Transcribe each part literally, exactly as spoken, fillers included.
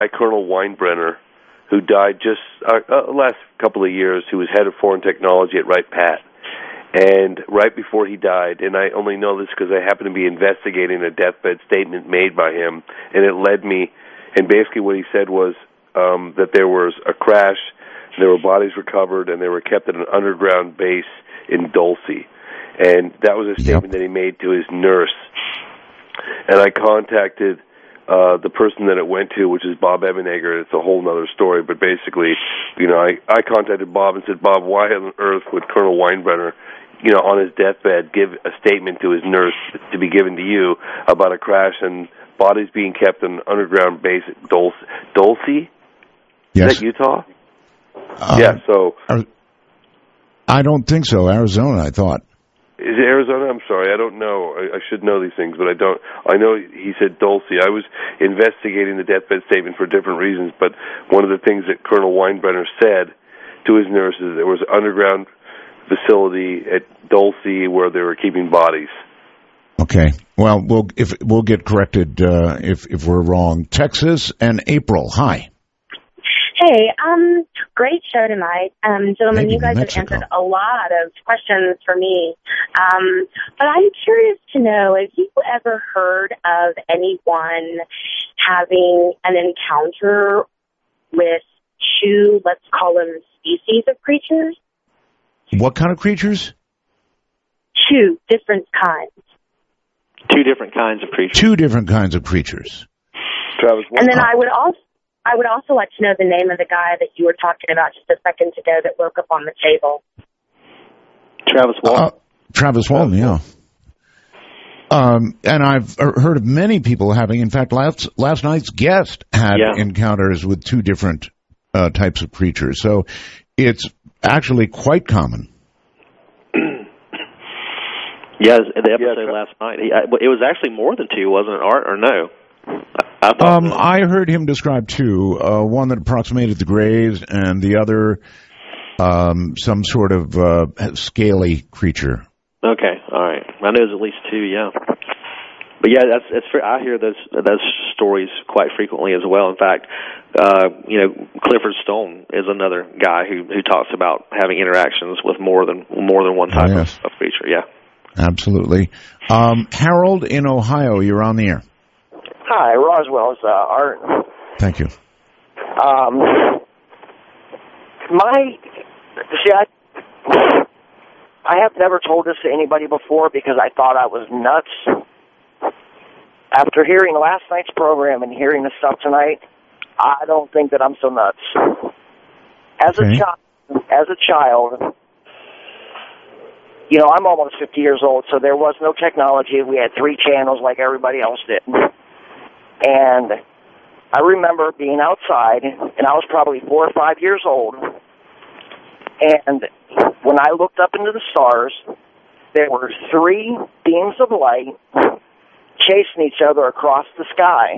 Colonel Weinbrenner, who died just uh, uh, last couple of years, who was head of foreign technology at Wright-Patt. And right before he died, and I only know this because I happened to be investigating a deathbed statement made by him, and it led me, and basically what he said was um, that there was a crash, there were bodies recovered, and they were kept at an underground base in Dulce. And that was a statement yep. that he made to his nurse. And I contacted uh, the person that it went to, which is Bob Ebenegger. It's a whole other story, but basically, you know, I, I contacted Bob and said, Bob, why on earth would Colonel Weinbrenner, you know, on his deathbed, give a statement to his nurse to be given to you about a crash and bodies being kept in an underground base at Dulce? Dulce? Yes. Is that Utah? Uh, yeah, so... I don't think so. Arizona, I thought. Is it Arizona? I'm sorry, I don't know. I, I should know these things, but I don't. I know he said Dulce. I was investigating the deathbed statement for different reasons, but one of the things that Colonel Weinbrenner said to his nurses, there was an underground facility at Dulce where they were keeping bodies. Okay. Well, we'll if we'll get corrected uh, if if we're wrong. Texas and April. Hi. Hey, um, great show tonight. Um, gentlemen, Maybe you guys Mexico. have answered a lot of questions for me. Um, but I'm curious to know, have you ever heard of anyone having an encounter with two, let's call them species of creatures? What kind of creatures? Two different kinds. Two different kinds of creatures. Two different kinds of creatures. Travis, and then I would also I would also like to know the name of the guy that you were talking about just a second ago that woke up on the table. Travis Walton. Uh, Travis Walton, yeah. Um, and I've heard of many people having, in fact, last last night's guest had yeah. encounters with two different uh, types of creatures. So it's actually quite common. Yeah, the episode yeah, last night, he, it was actually more than two, wasn't it, Art, or no? I, I, um, I heard him describe two, uh, one that approximated the Greys and the other um, some sort of uh, scaly creature. Okay, all right. I know there's at least two, yeah. But yeah, that's it's. I hear those those stories quite frequently as well. In fact, uh, you know, Clifford Stone is another guy who, who talks about having interactions with more than more than one type oh, yes. of, of creature. Yeah, absolutely. Um, Harold in Ohio, you're on the air. Hi, Roswell's uh, Art. Thank you. Um, my see, I I have never told this to anybody before because I thought I was nuts. After hearing last night's program and hearing the stuff tonight, I don't think that I'm so nuts. As okay. a child, as a child, you know, I'm almost fifty years old, so there was no technology. We had three channels like everybody else did. And I remember being outside, and I was probably four or five years old, and when I looked up into the stars, there were three beams of light chasing each other across the sky.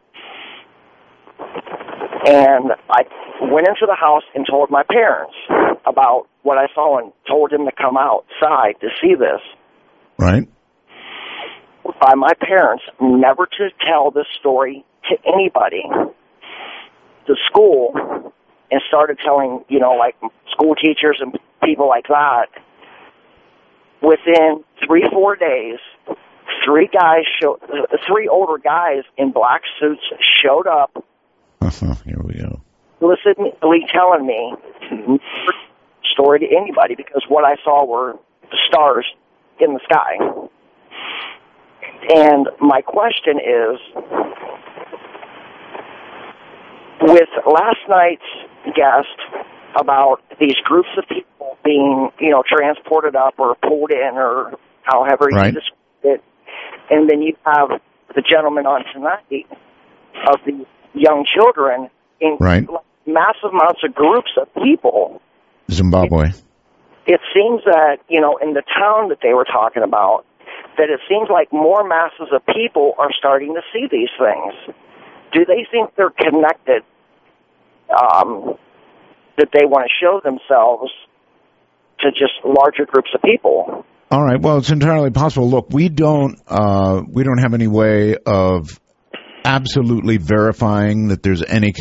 And I went into the house and told my parents about what I saw and told them to come outside to see this. Right. By my parents never to tell this story to anybody. The school, and started telling, you know, like school teachers and people like that. Within three, four days, three guys, show, three older guys in black suits showed up. Here we go. Explicitly telling me story to anybody because what I saw were the stars in the sky. And my question is, with last night's guest about these groups of people being, you know, transported up or pulled in or however you right. describe it, and then you have the gentleman on tonight of the young children in right. massive amounts of groups of people. Zimbabwe. It, it seems that, you know, in the town that they were talking about, that it seems like more masses of people are starting to see these things. Do they think they're connected, um, that they want to show themselves to just larger groups of people? All right. Well, it's entirely possible. Look, we don't uh, we don't have any way of absolutely verifying that there's any